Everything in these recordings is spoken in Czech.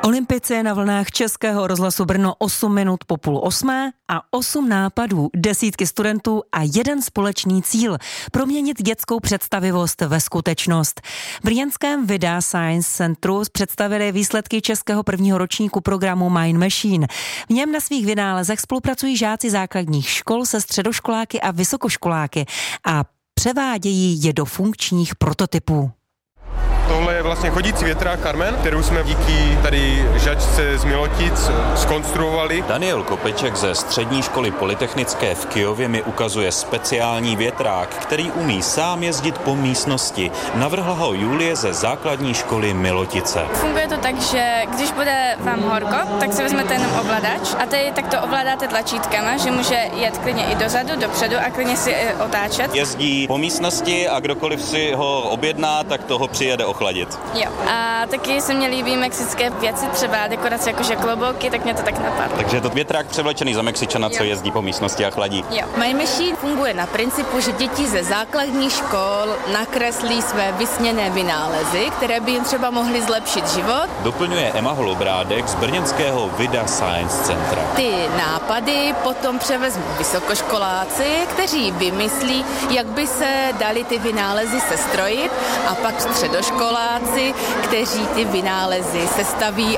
Olympici na vlnách Českého rozhlasu Brno 8 minut po 7:30 a 8 nápadů, desítky studentů a jeden společný cíl – proměnit dětskou představivost ve skutečnost. V brněnském Vida Science Centru představili výsledky českého prvního ročníku programu Mind Machine. V něm na svých vynálezech spolupracují žáci základních škol se středoškoláky a vysokoškoláky a převádějí je do funkčních prototypů. Tohle je vlastně chodící větrák Carmen, kterou jsme díky tady žačce z Milotic zkonstruovali. Daniel Kopeček ze střední školy polytechnické v Kyjově mi ukazuje speciální větrák, který umí sám jezdit po místnosti. Navrhla ho Julie ze základní školy Milotice. Funguje to tak, že když bude vám horko, tak si vezmete jenom ovladač a tady takto ovládáte tlačítkama, že může jet klidně i dozadu, dopředu a klidně si otáčet. Jezdí po místnosti a kdokoliv si ho objedná, tak toho přijede ochladit. Jo. A taky se mně líbí mexické věci, třeba dekorace jakože klobouky, tak mě to tak napadlo. Takže je to větrák převlečený za Mexičana, co jezdí po místnosti a chladí. Jo. Mind Machine funguje na principu, že děti ze základních škol nakreslí své vysněné vynálezy, které by jim třeba mohly zlepšit život. Doplňuje Emma Holobrádek z brněnského Vida Science Centra. Ty nápady potom převezmou vysokoškoláci, kteří vymyslí, jak by se dali ty vynálezy sestrojit, a pak středoškoláci, kteří ty vynálezy sestaví.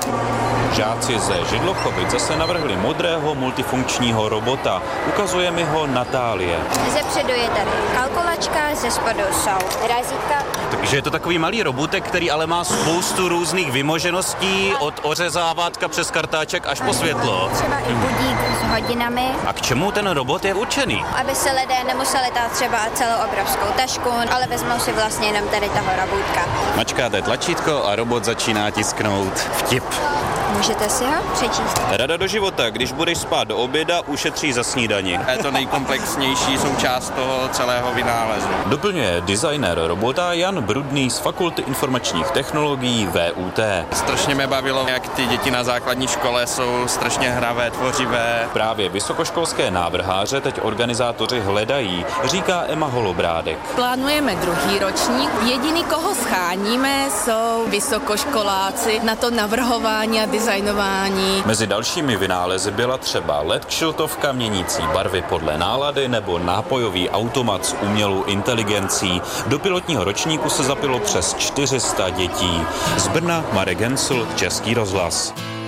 Žáci ze Židlochovic zase navrhli modrého multifunkčního robota. Ukazuje mi ho Natálie. Zepředu je tady kalkulačka, ze spodu jsou razítka. Takže je to takový malý robotek, který ale má spoustu různých vymožeností, od ořezávátka přes kartáček až po světlo. Třeba i budík s hodinami. A k čemu ten robot je určený? Aby se lidé nemuseli dát třeba celou obrovskou tašku, ale vezmou si vlastně jenom tady toho robůtka. Mačkáte tlačítko a robot začíná tisknout vtip. Můžete si ho přečíst. Rada do života, když budeš spát do oběda, ušetří za snídani. Je to nejkomplexnější součást toho celého vynálezu. Doplňuje designér robota Jan Brudný z Fakulty informačních technologií VUT. Strašně mě bavilo, jak ty děti na základní škole jsou strašně hravé, tvořivé. Právě vysokoškolské návrháře teď organizátoři hledají, říká Emma Holobrádek. Plánujeme druhý ročník. Jediný, koho scháníme, jsou vysokoškoláci na to navrhování a designování. Mezi dalšími vynálezy byla třeba LED kšiltovka měnící barvy podle nálady nebo nápojový automat s umělou inteligencí. Do pilotního ročníku se zapilo přes 400 dětí. Z Brna Marek Hensl, Český rozhlas.